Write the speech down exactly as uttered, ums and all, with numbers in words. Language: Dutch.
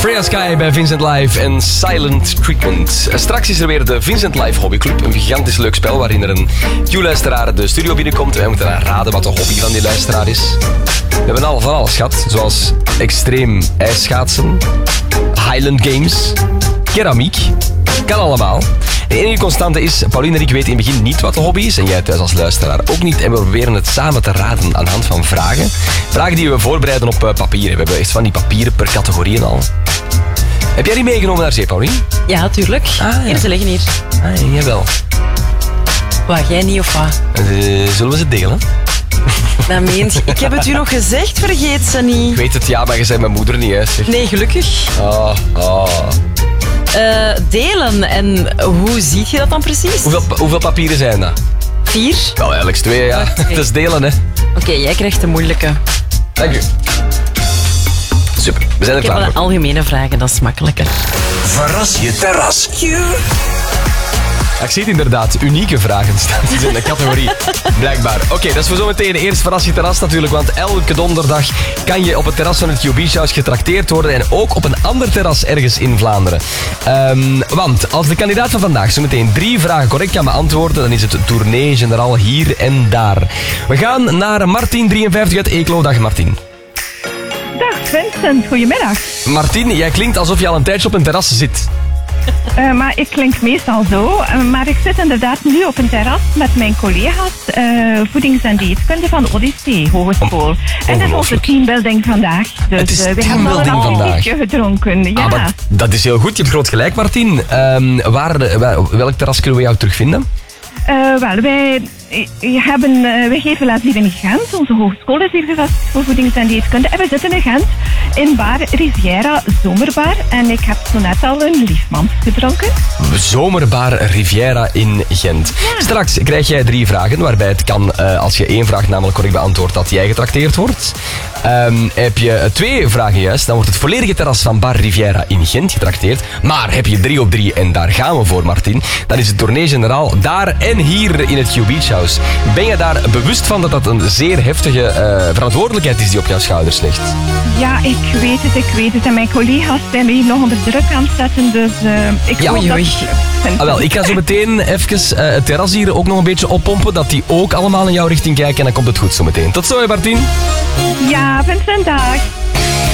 Freya Sky bij Vincent Live en Silent Treatment. Straks is er weer de Vincent Live Hobbyclub. Een gigantisch leuk spel waarin er een Q-luisteraar de studio binnenkomt. En wij moeten dan raden wat de hobby van die luisteraar is. We hebben al van alles gehad, zoals extreem ijsschaatsen, Highland Games, keramiek. Kan allemaal. De enige constante is, Pauline en ik weten in het begin niet wat de hobby is. En jij thuis als luisteraar ook niet. En we proberen het samen te raden aan de hand van vragen. Vragen die we voorbereiden op uh, papier. We hebben echt van die papieren per categorie en al. Heb jij die meegenomen naar zee, Pauline? Ja, tuurlijk. Ah, ja. Hier, ze liggen hier. Ah, jawel. Wat, jij niet of wat? Uh, zullen we ze delen? Dat meent je. Ik heb het u nog gezegd, vergeet ze niet. Ik weet het, ja, maar je zei mijn moeder niet, hè. Zeg. Nee, gelukkig. Oh, oh. Uh, delen. En hoe ziet je dat dan precies? Hoeveel, hoeveel papieren zijn dat? Vier. Nou, eigenlijk twee, ja. Okay. Dat is delen, hè. Oké, okay, jij krijgt de moeilijke. Dank u. Super, we zijn er ik klaar voor. Ik heb wel algemene vragen, dat is makkelijker. Verras je terras. Ja, ik zie het inderdaad. Unieke vragen staan in de categorie. Blijkbaar. Oké, okay, dat is voor zometeen. Eerst verras je terras natuurlijk, want elke donderdag kan je op het terras van het Q Beach House getrakteerd worden en ook op een ander terras ergens in Vlaanderen. Um, want als de kandidaat van vandaag zometeen drie vragen correct kan beantwoorden, dan is het tournee generaal hier en daar. We gaan naar Martin, drieënvijftig uit Eeklo. Dag Martin. Dag Vincent, goedemiddag. Martin, jij klinkt alsof je al een tijdje op een terras zit. Uh, maar ik klink meestal zo. Uh, maar ik zit inderdaad nu op een terras met mijn collega's uh, voedings- en dieetkunde van Odyssee Hogeschool. En dat is onze teambuilding vandaag. Dus het is uh, we hebben al een appeltje gedronken. Ja. Ah, maar dat is heel goed, je hebt groot gelijk Martin. Um, waar, waar, welk terras kunnen we jou terugvinden? Uh, wel, wij, hebben, uh, wij geven les hier in Gent. Onze hogeschool is hier gevestigd voor voedings- en dieetkunde. En we zitten in Gent in bar Riviera Zomerbar. En ik heb zo net al een liefmans gedronken. Zomerbar Riviera in Gent. Ja. Straks krijg jij drie vragen, waarbij het kan, uh, als je één vraag namelijk correct beantwoordt, dat jij getrakteerd wordt. Um, heb je twee vragen juist, dan wordt het volledige terras van bar Riviera in Gent getrakteerd. Maar heb je drie op drie, en daar gaan we voor Martin, dan is het tournee generaal daar en hier in het Q Beach House. Ben je daar bewust van dat dat een zeer heftige uh, verantwoordelijkheid is die op jouw schouders ligt? Ja, ik weet het, ik weet het. En mijn collega's zijn me hier nog onder druk aan het zetten, dus uh, ik ja, hoop dat... Ah, wel, ik ga zo meteen even uh, het terras hier ook nog een beetje oppompen, dat die ook allemaal in jouw richting kijken en dan komt het goed zo meteen. Tot zo, hè, Martin. Ja, Vincent, dag.